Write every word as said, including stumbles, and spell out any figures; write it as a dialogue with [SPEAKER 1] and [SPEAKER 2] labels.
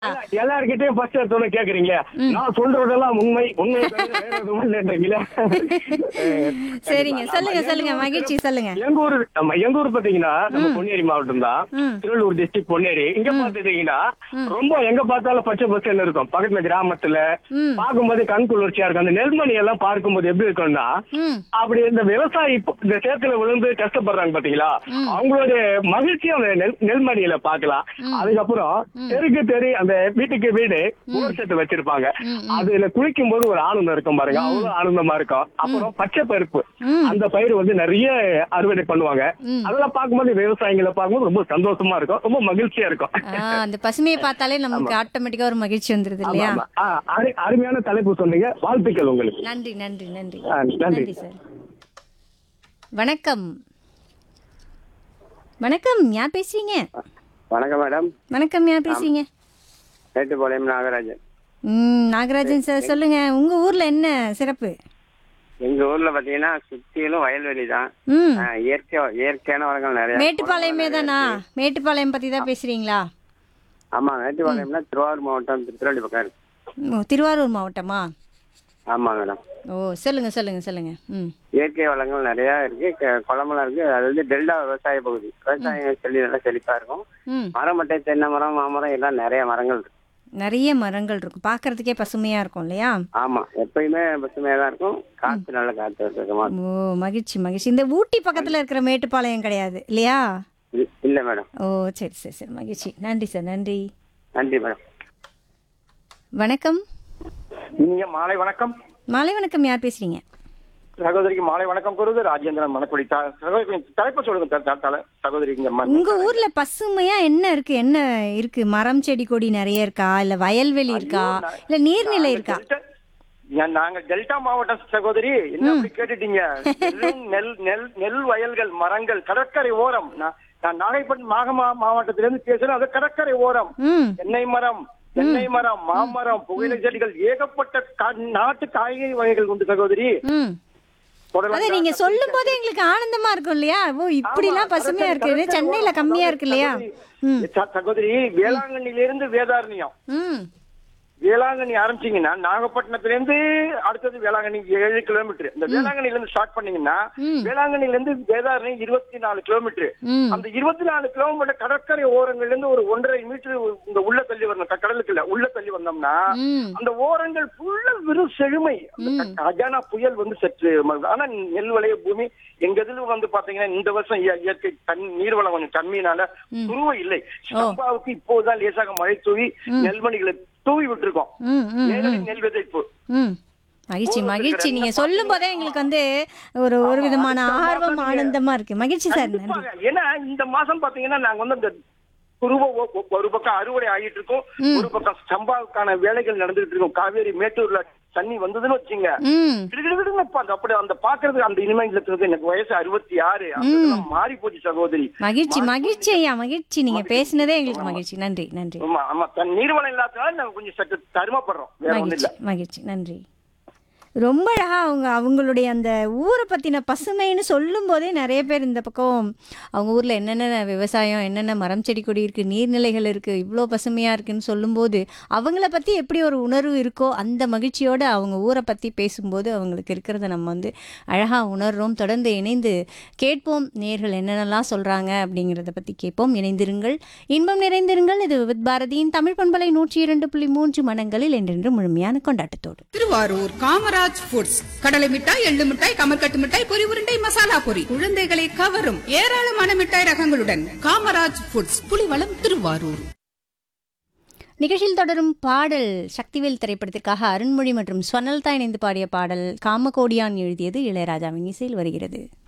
[SPEAKER 1] எல்லார்கிட்டயும் ஃபர்ஸ்ட் எடுத்தோட கேக்குறீங்க.
[SPEAKER 2] ம்.
[SPEAKER 1] நான் சொல்றதெல்லாம் உண்மை உண்மை தவிர வேற எதுவும் இல்லைன்றீங்களா?
[SPEAKER 2] சரிங்க சொல்லுங்க சொல்லுங்க மகிழ்ச்சி சொல்லுங்க.
[SPEAKER 1] எங்க ஊர் ஆமா, எங்க ஊர் பாத்தீங்கன்னா நம்ம பொன்னேரி மாவட்டம் தான்.
[SPEAKER 2] ம்.
[SPEAKER 1] திருவள்ளூர் டிஸ்ட்ரிக்ட் பொன்னேரி. இங்க பாத்துட்டீங்கன்னா ரொம்ப எங்க பார்த்தாலும் பச்சை பசேல்னு இருக்கும். பக்கத்துல கிராமத்துல
[SPEAKER 2] ம்.
[SPEAKER 1] பார்க்கும்போது கண் குளிர்ச்சியா இருக்கும். அந்த நெல்மணி எல்லாம் பார்க்கும்போது எப்படி இருக்கும்னா
[SPEAKER 2] ம்.
[SPEAKER 1] அப்படி இந்த விவசாயி இப்ப இந்த சேத்துல விழுந்து கஷ்டப்படுறாங்க பாத்தீங்களா, அவங்களுடைய மகிழ்ச்சியும் அந்த நெல் நெல்மணியில பாக்கலாம். அதுக்கப்புறம் தெருக்கு தெரு அந்த வீட்டுக்கு வீடு போர் செட்டு வச்சிருப்பாங்க. அதுல குளிக்கும் போது ஒரு ஆனந்தம் இருக்கும் பாருங்க, அவ்வளவு ஆனந்தமா இருக்கும். அப்புறம் பச்சை பருப்பு, அந்த பயிர் வந்து நிறைய அறுவடை பண்ணுவாங்க. அதெல்லாம் பார்க்கும்போது விவசாயிகளை பார்க்கும்போது ரொம்ப சந்தோஷமா இருக்கும், ரொம்ப மகிழ்ச்சியா இருக்கும்.
[SPEAKER 2] ஆ, அந்த பசுமையை பார்த்தாலே நமக்கு ஆட்டோமேட்டிக்கா ஒரு மகிழ்ச்சி வந்துருது
[SPEAKER 1] ஆமா,
[SPEAKER 2] இல்லையா?
[SPEAKER 1] ஆமா. ஆ, அரு- அருமையான தலைப்பு சொன்னீங்க, வாழ்த்துக்கள் உங்களுக்கு.
[SPEAKER 2] நன்றி நன்றி நன்றி
[SPEAKER 1] ஆ, நன்றி.
[SPEAKER 2] நன்றி சார். வணக்கம் வணக்கம் யார் பேசுறீங்க?
[SPEAKER 3] வணக்கம் மேடம்.
[SPEAKER 2] வணக்கம் யார் பேசுறீங்க?
[SPEAKER 3] மேட்டுப்பாளையம் நாகராஜன்.
[SPEAKER 2] ம் நாகராஜன் சார் சொல்லுங்க, உங்க ஊர்ல என்ன சிறப்பு?
[SPEAKER 3] எங்க ஊர்ல பாத்தீங்கன்னா சுத்திலும் வயல்வெளி தான்.
[SPEAKER 2] ம்
[SPEAKER 3] ஆ, இயற்கை இயற்கையான வளங்கள் நிறைய.
[SPEAKER 2] மேட்டுப்பாளையமே தானா? மேட்டுப்பாளையம் பத்தி தான் பேசுறீங்களா?
[SPEAKER 3] ஆமா, மேட்டுப்பாளையம்னா திருவாரூர் மாவட்டம் திருத்தணி பக்கம் இருக்கு.
[SPEAKER 2] ஓ, திருவாரூர் மாவட்டமா?
[SPEAKER 3] ஆமா மேடம்.
[SPEAKER 2] ஓ சொல்லுங்க சொல்லுங்க சொல்லுங்க. ம்
[SPEAKER 3] இயற்கை வளங்கள் நிறைய இருக்கு, க- குளமெல்லாம் இருக்கு. அது வந்து டெல்டா விவசாய பகுதி. விவசாயம் செல்லி நல்லா செழிப்பா இருக்கும்.
[SPEAKER 2] ம்
[SPEAKER 3] மரம் மட்டை, தென்னை மரம், மாமரம் எல்லாம் நிறைய மரங்கள் இருக்கு.
[SPEAKER 2] நிறைய மரங்கள் இருக்கும், பார்க்கறதுக்கே பசுமையா இருக்கும் இல்லையா?
[SPEAKER 3] ஆமா, எப்பயுமே பசுமையா தான் இருக்கும். காத்து நல்ல காத்து இருக்குமா.
[SPEAKER 2] ஓ மகிழ்ச்சி மகிழ்ச்சி. இந்த ஊட்டி பக்கத்துல இருக்கிற மேட்டுப்பாளையம் கிடையாது இல்லையா?
[SPEAKER 3] இ- இல்ல மேடம்.
[SPEAKER 2] ஓ சரி சரி சரி மகிழ்ச்சி. நன்றி சார் நன்றி.
[SPEAKER 3] நன்றி மேடம்.
[SPEAKER 2] வணக்கம்
[SPEAKER 1] நீங்க மாலை வணக்கம்.
[SPEAKER 2] மாலை வணக்கம் யார் பேசுறீங்க?
[SPEAKER 1] சகோதரிக்கு மாலை வணக்கம் கூறுவது ராஜேந்திரன் மணக்குடி. த- சகோதரி தலைப்பு சொல்லுங்க த- த- தல- சகோதரிக்கு இங்க ம-
[SPEAKER 2] உங்க ஊர்ல பசுமையா என்ன இருக்கு? என்ன இருக்கு? மரம் செடி கொடி நிறைய இருக்கா, இல்ல வயல்வெளி இருக்கா, இல்ல நீர்நிலை இருக்கா?
[SPEAKER 1] டெல்டா- ஞா- நாங்க டெல்டா மாவட்டம் சகோதரி. என்ன அப்படி கேட்டுட்டீங்க? வெறும் நெல் நெல் நெல் வயல்கள், மரங்கள், கடற்கரை ஓரம். நான் நான் நாகைப்பட்டினம் மாகமா மாவட்டத்திலிருந்து பேசுறேன். அது கடற்கரை ஓரம்.
[SPEAKER 2] ம்
[SPEAKER 1] தென்னை மரம், தென்னை மரம், மாமரம், புகையிலை செடிகள், ஏகப்பட்ட கா- நாட்டு காய்கறி வகைகள் உண்டு சகோதரி.
[SPEAKER 2] ம்
[SPEAKER 1] புடலங்காய்,
[SPEAKER 2] அத நீங்க சொல்லும் போதே எங்களுக்கு ஆனந்தமா இருக்கும் இல்லையா? ஓ இப்படி எல்லாம் பசுமையா இருக்கு,
[SPEAKER 1] கடற்கரை
[SPEAKER 2] சென்னையில
[SPEAKER 1] ஓரம்.
[SPEAKER 2] கம்மியா இருக்கு இல்லையா? ம்
[SPEAKER 1] ச- சகோதரி, வேளாங்கண்ணிலிருந்து வேதாரண்யம்,
[SPEAKER 2] ம்
[SPEAKER 1] வேளாங்கண்ணி ஆரம்பிச்சீங்கன்னா நாகப்பட்டினத்துல இருந்து அடுத்தது வேளாங்கண்ணி ஏழு கிலோமீட்டர். இந்த வேளாங்கண்ணில இருந்து ஸ்டார்ட் பண்ணீங்கன்னா
[SPEAKER 2] ம்.
[SPEAKER 1] வேளாங்கண்ணில இருந்து வேதாரணி இருபத்தி நாலு கிலோமீட்டர்.
[SPEAKER 2] ம்
[SPEAKER 1] அந்த இருபத்தி நாலு கிலோமீட்டர் கடற்கரை ஓரங்கள்ல இருந்து ஒரு ஒன்றரை மீட்டர் இந்த உள்ள தள்ளி வரணும், க- கடலுக்கு இல்ல, உள்ள தள்ளி வந்தோம்னா
[SPEAKER 2] ம்
[SPEAKER 1] அந்த ஓரங்கள் ஃபுல்லா வெறும் செழுமை. அந்த க- கஜானா புயல் வந்து சற்று ம- ஆனா நெல் விளைய பூமி எங்க இதுல வந்து பாத்தீங்கன்னா இந்த வருஷம் இய- இயற்கை தன் நீர்வளம் கொஞ்சம் கம்மியினால துருவ இல்லை. சம்பாவுக்கு இப்போதான் லேசாக மழை தூவி நெல்மணிகளை தூவி விட்டுருக்கோம்.
[SPEAKER 2] ம் ம்
[SPEAKER 1] நேரடி நெல் விதைப்பு.
[SPEAKER 2] ம் மகிழ்ச்சி மகிழ்ச்சி. நீங்க சொல்லும் போதே எங்களுக்கு வந்து ஒரு ஒரு விதமான ஆர்வம் ஆனந்தமா இருக்கு. மகிழ்ச்சி சார் நன்றி.
[SPEAKER 1] கண்டிப்பாக. ஏன்னா இந்த மாசம் பாத்தீங்கன்னா நாங்க வந்து அந்த குருவ ஒ- ஒ- ஒரு பக்கம் அறுவடை ஆகிட்டு இருக்கோம், ஒரு பக்கம் சம்பாவுக்கான வேலைகள் நடந்துட்டு இருக்கும். காவேரி மேட்டூர்ல தண்ணி வந்ததுன்னு வச்சுங்க,
[SPEAKER 2] ம்
[SPEAKER 1] கிடுகிடுகிடுன்னு பா- அப்படி அந்த பாக்குறதுக்கு அந்த இனிமை இருக்கிறது. எனக்கு வயசு அறுபத்தி ஆறு, மாறி போச்சு சகோதரி.
[SPEAKER 2] மகிழ்ச்சி மகிழ்ச்சி ஐயா மகிழ்ச்சி. நீங்க பேசினதே எங்களுக்கு மகிழ்ச்சி. நன்றி நன்றி
[SPEAKER 1] ஆமா ஆமா, தன் நீர்வளம் இல்லாதனால நாங்க கொஞ்சம் சற்று தருமப்படுறோம், வேற ஒண்ணும்
[SPEAKER 2] மகிழ்ச்சி
[SPEAKER 1] இல்ல.
[SPEAKER 2] மகிழ்ச்சி நன்றி. ரொம்ப அழகா அவங்க அவங்களுடைய அந்த ஊரை பத்தின பசுமைன்னு சொல்லும் போதே நிறைய பேர் இந்த பக்கம் அவங்க ஊர்ல என்னென்ன விவசாயம், என்னென்ன மரம் செடி கொடி இருக்கு, நீர்நிலைகள் இருக்கு, இவ்வளோ பசுமையா இருக்குன்னு சொல்லும்போது அவங்கள பத்தி எப்படி ஒரு உணர்வு இருக்கோ அந்த மகிழ்ச்சியோட அவங்க ஊரை பத்தி பேசும்போது அவங்களுக்கு இருக்கிறத நம்ம வந்து அழகா உணர்றோம். தொடர்ந்து இணைந்து கேட்போம், நேர்கள் என்னென்னலாம் சொல்றாங்க அப்படிங்கிறத பத்தி கேட்போம். இணைந்திருங்கள், இன்பம் நிறைந்திருங்கள். இது வித் பாரதியின் தமிழ் பண்பலை நூற்றி இரண்டு புள்ளி மூன்று மனங்களில் என்றென்று முழுமையான கொண்டாட்டத்தோடு.
[SPEAKER 4] திருவாரூர் காமராஜ் ஃபுட்ஸ் கடலை மிட்டாய், எள்ளு மிட்டாய், கமர்கட்டு மிட்டாய், பொரி உருண்டை, மசாலா பொரி, குழந்தைகளை கவரும் ஏராளமான மிட்டாய் ரகங்களுடன் காமராஜ் ஃபுட்ஸ், புலிவளம், திருவாரூர்.
[SPEAKER 2] நிகழ்ச்சியில் தொடரும் பாடல் சக்திவேல் திரைப்படத்திற்காக அருண்மொழி மற்றும் ஸ்வர்ணலதா இணைந்து பாடிய பாடல். காமகோடியான் எழுதியது, இளையராஜாவின் இசையில் வருகிறது.